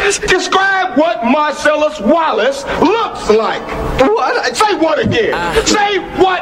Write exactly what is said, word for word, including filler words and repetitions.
Wallace? Describe what Marcellus Wallace looks like. What? Say what again? Uh, Say what